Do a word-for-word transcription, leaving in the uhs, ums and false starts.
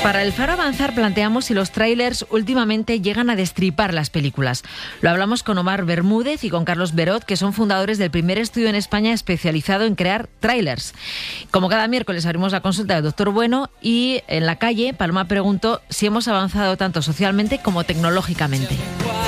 Para El Faro Avanzar planteamos si los trailers últimamente llegan a destripar las películas. Lo hablamos con Omar Bermúdez y con Carlos Berot, que son fundadores del primer estudio en España especializado en crear trailers. Como cada miércoles abrimos la consulta del doctor Bueno y en la calle Paloma preguntó si hemos avanzado tanto socialmente como tecnológicamente.